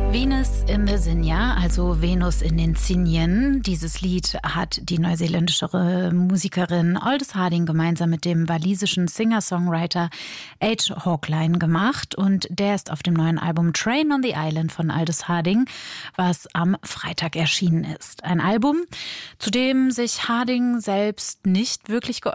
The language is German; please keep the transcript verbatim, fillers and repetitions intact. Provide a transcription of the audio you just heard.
Venus in the Zinja, also Venus in den Zinjen. Dieses Lied hat die neuseeländische Musikerin Aldous Harding gemeinsam mit dem walisischen Singer-Songwriter H. Hawkline gemacht. Und der ist auf dem neuen Album Train on the Island von Aldous Harding, was am Freitag erschienen ist. Ein Album, zu dem sich Harding selbst nicht wirklich geäußert